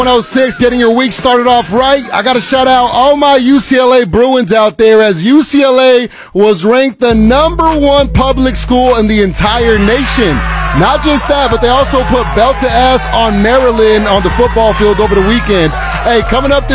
106, getting your week started off right. I got to shout out all my UCLA Bruins out there, as UCLA was ranked the #1 public school in the entire nation. Not just that, but they also put belt to ass on Maryland on the football field over the weekend. Hey, coming up